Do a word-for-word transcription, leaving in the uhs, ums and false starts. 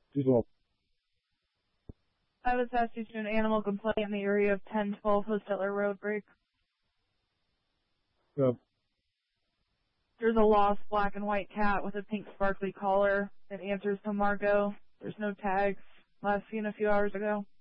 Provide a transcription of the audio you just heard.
As well. I was asked you to an animal complaint in the area of ten twelve Hosteller Road break. Yeah. There's a lost black and white cat with a pink sparkly collar. It answers to Margot. There's no tags. Last seen a few hours ago.